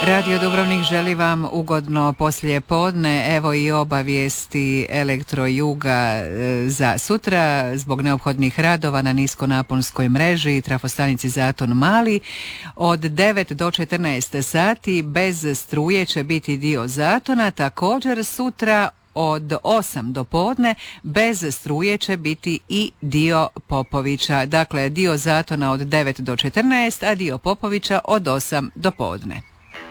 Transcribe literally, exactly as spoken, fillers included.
Radio Dubrovnik želi vam ugodno poslijepodne. Evo i obavijesti Elektrojuga za sutra zbog neophodnih radova na niskonaponskoj mreži trafostanici Zaton Mali. Od devet do četrnaest sati bez struje će biti dio Zatona. Također sutra od osam do podne bez struje će biti i dio Popovića. Dakle, dio Zatona od devet do četrnaest, a dio Popovića od osam do podne.